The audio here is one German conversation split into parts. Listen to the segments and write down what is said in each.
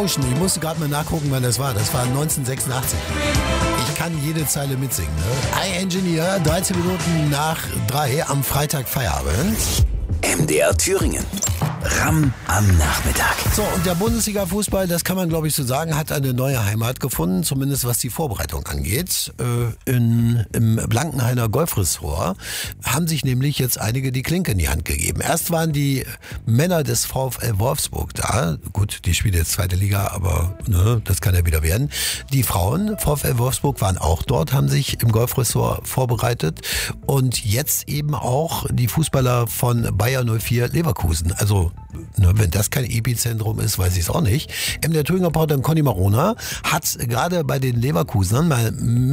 Ocean. Ich musste gerade mal nachgucken, wann das war. Das war 1986. Ich kann jede Zeile mitsingen. Ne? I Engineer, 13 Minuten nach 3 am Freitag Feierabend. MDR Thüringen. Ramm am Nachmittag. So, und der Bundesliga-Fußball, das kann man glaube ich so sagen, hat eine neue Heimat gefunden, zumindest was die Vorbereitung angeht. Im Blankenhainer Golfressort haben sich nämlich jetzt einige die Klinke in die Hand gegeben. Erst waren die Männer des VfL Wolfsburg da. Gut, die spielen jetzt zweite Liga, aber ne, das kann ja wieder werden. Die Frauen VfL Wolfsburg waren auch dort, haben sich im Golfressort vorbereitet. Und jetzt eben auch die Fußballer von Bayer 04 Leverkusen. Also, ne, wenn das kein Epizentrum ist, weiß ich es auch nicht. Der Thüringer Reporter Conny Marona hat gerade bei den Leverkusenern mal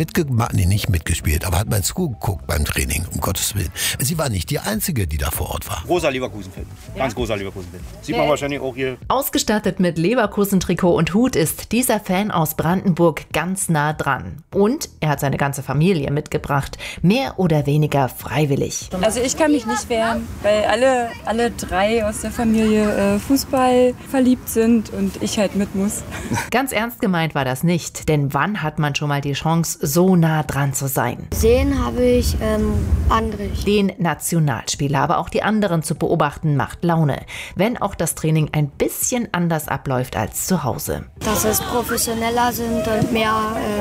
nicht mitgespielt, aber hat mal zugeguckt beim Training, um Gottes Willen. Sie war nicht die Einzige, die da vor Ort war. Großer Leverkusen-Fan. Ganz großer Leverkusen-Fan. Sieht man wahrscheinlich auch hier. Ausgestattet mit Leverkusen-Trikot und Hut ist dieser Fan aus Brandenburg ganz nah dran. Und er hat seine ganze Familie mitgebracht. Mehr oder weniger freiwillig. Also ich kann mich nicht wehren, weil alle drei aus der Familie Fußball verliebt sind und ich halt mit muss. Ganz ernst gemeint war das nicht, denn wann hat man schon mal die Chance, so nah dran zu sein? Gesehen habe ich Andrich. Den Nationalspieler, aber auch die anderen zu beobachten, macht Laune. Wenn auch das Training ein bisschen anders abläuft als zu Hause. Dass es professioneller sind und mehr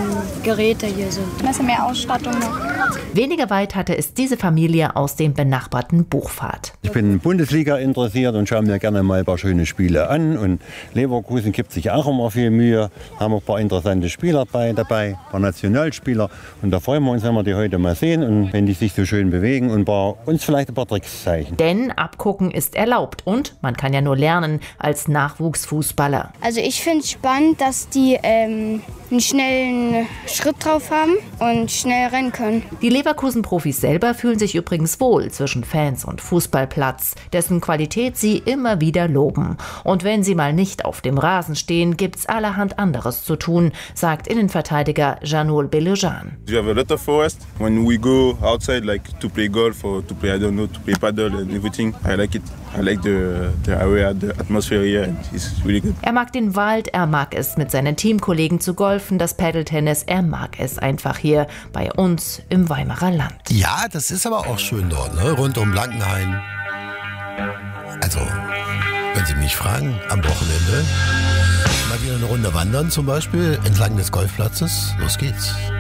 Geräte hier sind. Ein bisschen mehr Ausstattung noch. Weniger weit hatte es diese Familie aus dem benachbarten Buchfahrt. Ich bin Bundesliga interessiert und schaue mir gerne mal ein paar schöne Spiele an. Und Leverkusen gibt sich auch immer viel Mühe. Haben auch ein paar interessante Spieler dabei, ein paar Nationalspieler. Und da freuen wir uns, wenn wir die heute mal sehen und wenn die sich so schön bewegen und uns vielleicht ein paar Tricks zeigen. Denn abgucken ist erlaubt und man kann ja nur lernen als Nachwuchsfußballer. Also ich finde es spannend, dass die einen schnellen Schritt drauf haben und schnell rennen können. Die Leverkusen-Profis selber fühlen sich übrigens wohl zwischen Fans und Fußballplatz, dessen Qualität sie immer wieder loben. Und wenn sie mal nicht auf dem Rasen stehen, gibt's allerhand anderes zu tun, sagt Innenverteidiger Janul Belojan. We have a lot of forest. When we go outside, like to play golf or to play, to play paddle and everything, I like it. I like the area, the atmosphere here, and it's really good. Er mag den Wald, er mag es mit seinen Teamkollegen zu golfen, das Paddeltennis, er mag es einfach hier bei uns im Weimarer Land. Ja, das ist aber auch schön dort, ne? Rund um Blankenhain. Also, wenn Sie mich fragen, am Wochenende mal wieder eine Runde wandern zum Beispiel entlang des Golfplatzes. Los geht's.